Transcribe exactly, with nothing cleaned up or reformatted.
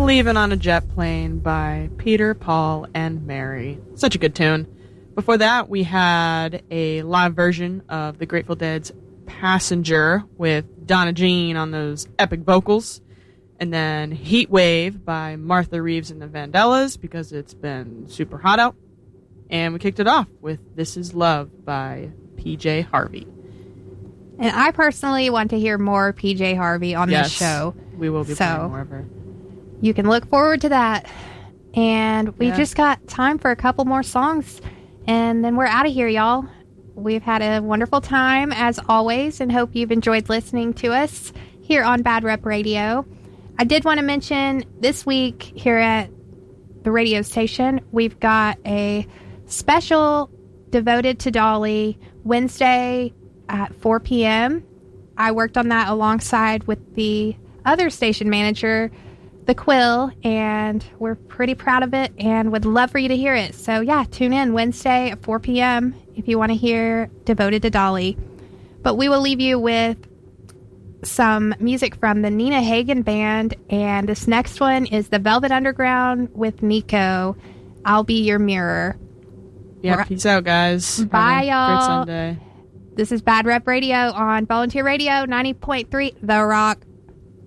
Leaving on a Jet Plane by Peter, Paul, and Mary. Such a good tune. Before that, we had a live version of the Grateful Dead's Passenger with Donna Jean on those epic vocals. And then Heat Wave by Martha Reeves and the Vandellas because it's been super hot out. And we kicked it off with This Is Love by P J Harvey. And I personally want to hear more P J Harvey on yes, this show. We will be so playing more of her. You can look forward to that. And we yeah. just got time for a couple more songs. And then we're out of here, y'all. We've had a wonderful time, as always, and hope you've enjoyed listening to us here on Bad Rep Radio. I did want to mention this week here at the radio station, we've got a special devoted to Dolly Wednesday at four p.m. I worked on that alongside with the other station manager, The Quill, and we're pretty proud of it and would love for you to hear it. So yeah, tune in Wednesday at four p.m. if you want to hear Devoted to Dolly. But we will leave you with some music from the Nina Hagen Band, and this next one is the Velvet Underground with Nico, I'll Be Your Mirror. Yeah, we're, peace out, guys. Bye, y'all. Great Sunday. This is Bad Rep Radio on Volunteer Radio ninety point three The Rock.